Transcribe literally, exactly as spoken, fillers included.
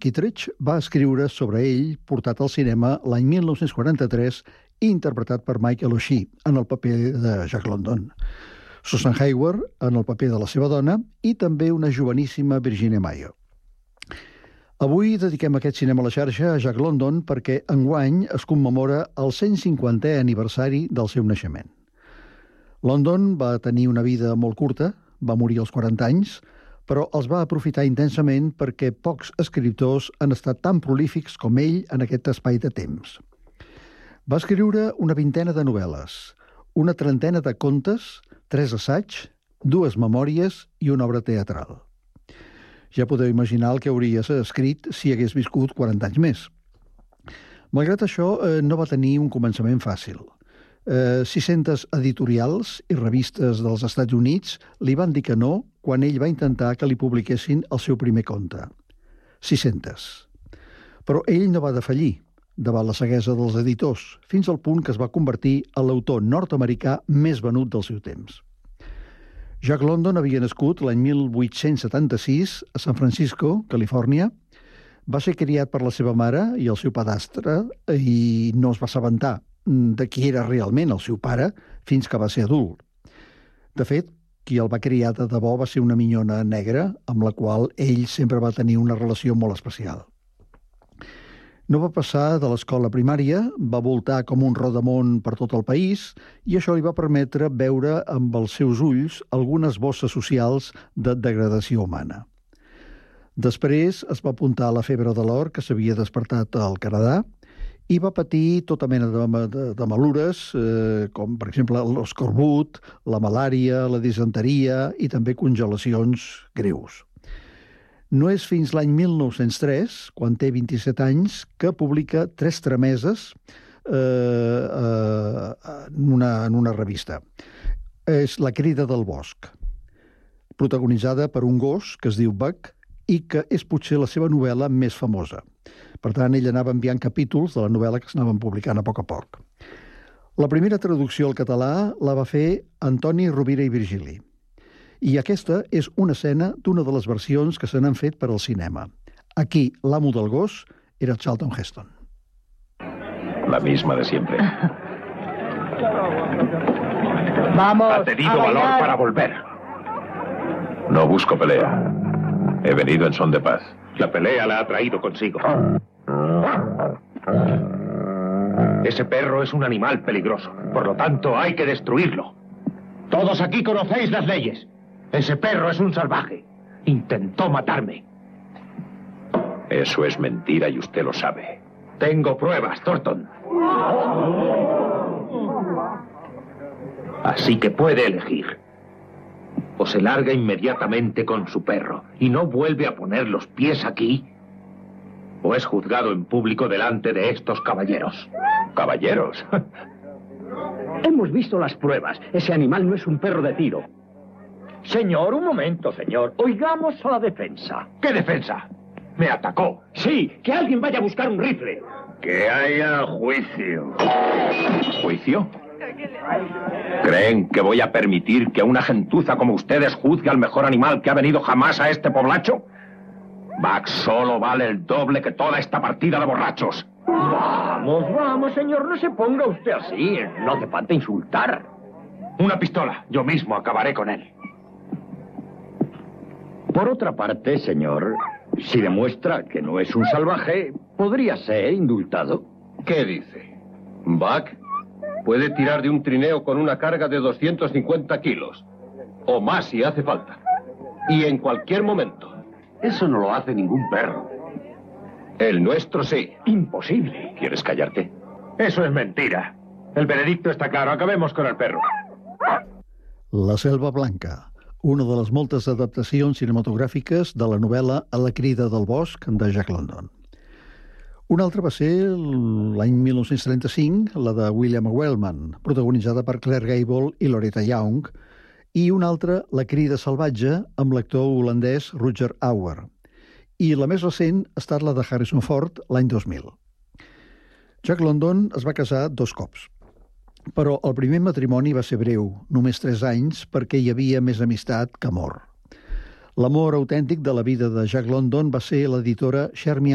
Kittredge va escriure sobre ell, portat al cinema l'any mil nou-cents quaranta-tres i interpretat per Michael O'Shea en el paper de Jack London, Susan Hayward en el paper de la seva dona i també una joveníssima Virginia Mayo. Avui dediquem aquest cinema a la xarxa a Jack London perquè enguany es commemora el cent cinquantè aniversari del seu naixement. London va tenir una vida molt curta, va morir als quaranta anys, però els va aprofitar intensament perquè pocs escriptors han estat tan prolífics com ell en aquest espai de temps. Va escriure una vintena de novel·les, una trentena de contes, tres assaigs, dues memòries i una obra teatral. Ja podeu imaginar el que hauria escrit si hagués viscut quaranta anys més. Malgrat això, eh, no va tenir un començament fàcil. Eh, sis-centes editorials i revistes dels Estats Units li van dir que no quan ell va intentar que li publiquessin el seu primer conte. sis-centes. Però ell no va defallir davant la ceguesa dels editors, fins al punt que es va convertir en l'autor nord-americà més venut del seu temps. Jack London havia nascut l'any mil vuit-cents setanta-sis a San Francisco, Califòrnia. Va ser criat per la seva mare i el seu padrastre i no es va assabentar de qui era realment el seu pare fins que va ser adult. De fet, qui el va criar de debò va ser una minyona negra amb la qual ell sempre va tenir una relació molt especial. No va passar de l'escola primària, va voltar com un rodamón per tot el país i això li va permetre veure amb els seus ulls algunes bosses socials de degradació humana. Després es va apuntar a la febre de l'or que s'havia despertat al Canadà i va patir tota mena de, de, de malures, eh, com per exemple l'escorbut, la malària, la disenteria i també congelacions greus. No és fins l'any mil nou-cents tres, quan té vint-i-set anys, que publica Tres trameses eh, eh, en, una, en una revista. És La crida del bosc, protagonitzada per un gos que es diu Buck i que és potser la seva novel·la més famosa. Per tant, ell anava enviant capítols de la novel·la que s'anaven publicant a poc a poc. La primera traducció al català la va fer Antoni Rovira i Virgili. I aquesta és una escena d'una de les versions que se n'han fet per al cinema. Aquí, l'amo del gos era Charlton Heston. La misma de siempre. Vamos, ha tenido valor para volver. No busco pelea. He venido en son de paz. La pelea la ha traído consigo. Ese perro es un animal peligroso. Por lo tanto, hay que destruirlo. Todos aquí conocéis las leyes. Ese perro es un salvaje. Intentó matarme. Eso es mentira y usted lo sabe. Tengo pruebas, Thornton. Así que puede elegir. O se larga inmediatamente con su perro y no vuelve a poner los pies aquí, o es juzgado en público delante de estos caballeros. ¿Caballeros? Hemos visto las pruebas. Ese animal no es un perro de tiro. Señor, un momento, señor. Oigamos a la defensa. ¿Qué defensa? Me atacó. Sí, que alguien vaya a buscar un rifle. Que haya juicio. ¿Juicio? ¿Creen que voy a permitir que una gentuza como ustedes juzgue al mejor animal que ha venido jamás a este poblacho? Buck solo vale el doble que toda esta partida de borrachos. Vamos, vamos, señor, no se ponga usted así. No hace falta insultar. Una pistola. Yo mismo acabaré con él. Por otra parte, señor, si demuestra que no es un salvaje, podría ser indultado. ¿Qué dice? Buck puede tirar de un trineo con una carga de doscientos cincuenta kilos. O más si hace falta. Y en cualquier momento. Eso no lo hace ningún perro. El nuestro sí. Imposible. ¿Quieres callarte? Eso es mentira. El veredicto está claro. Acabemos con el perro. La selva blanca, una de les moltes adaptacions cinematogràfiques de la novel·la A la crida del bosc de Jack London. Una altra va ser l'any mil nou-cents trenta-cinc, la de William Wellman, protagonitzada per Claire Gable i Loretta Young, i una altra, La crida salvatge, amb l'actor holandès Rutger Hauer. I la més recent ha estat la de Harrison Ford l'any dos mil. Jack London es va casar dos cops, però el primer matrimoni va ser breu, només tres anys, perquè hi havia més amistat que amor. L'amor autèntic de la vida de Jack London va ser l'editora Shermian